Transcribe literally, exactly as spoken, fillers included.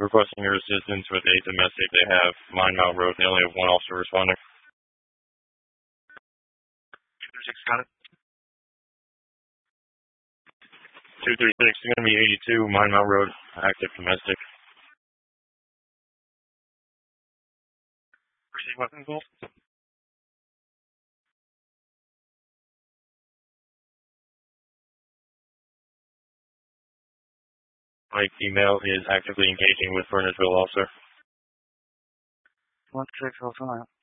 requesting your assistance with a domestic. They have Mine Road. They only have one officer responding. two three six, got it. two three six is going to be eighty-two Mine Road, active domestic. Receive weapon involved. My female is actively engaging with Bernardsville officer. one six, hold on.